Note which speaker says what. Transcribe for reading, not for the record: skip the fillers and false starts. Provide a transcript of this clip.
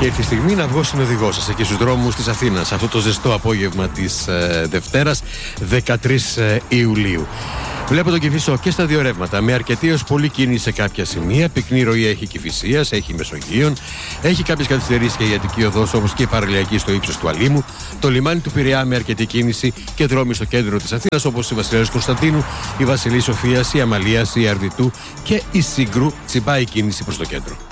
Speaker 1: Και ήρθε η στιγμή να βγω συνοδηγός σας εκεί στους δρόμους της Αθήνας αυτό το ζεστό απόγευμα της Δευτέρας 13 Ιουλίου. Βλέπω τον Κηφισό και στα δύο ρεύματα με αρκετή έως πολύ κίνηση σε κάποια σημεία. Πυκνή ροή έχει Κηφισίας, έχει Μεσογείων, έχει κάποιες καθυστερήσεις και η Αττική Οδός όπως και η Παραλιακή στο ύψος του Αλήμου. Το λιμάνι του Πειραιά με αρκετή κίνηση και δρόμοι στο κέντρο της Αθήνας όπως η Βασιλέως Κωνσταντίνου, η Βασιλής Σοφίας, η Αμαλίας, η Αρδιτού και η Σύγκρου. Τσιμπάει η κίνηση προς το κέντρο.